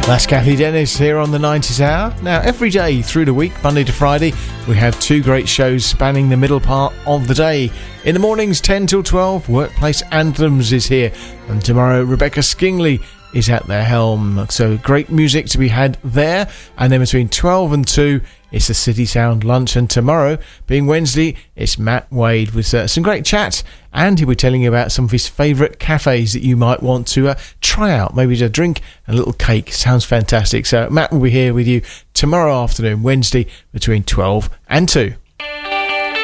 That's Kathy Dennis here on the 90s Hour. Now, every day through the week, Monday to Friday, we have two great shows spanning the middle part of the day. In the mornings, 10 till 12, Workplace Anthems is here. And tomorrow, Rebecca Skingley is at the helm. So great music to be had there. And then between 12 and 2, it's the City Sound Lunch. And tomorrow, being Wednesday, it's Matt Wade with some great chat. And he'll be telling you about some of his favourite cafes that you might want to try out. Maybe just a drink and a little cake. Sounds fantastic. So Matt will be here with you tomorrow afternoon, Wednesday, between 12 and 2.